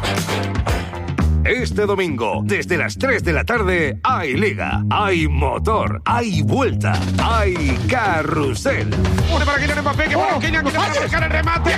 Este domingo, desde las 3 de la tarde, hay Liga, hay motor, hay vuelta, hay carrusel. Una para Kylian Mbappé, que para Kylian, que buscar el remate.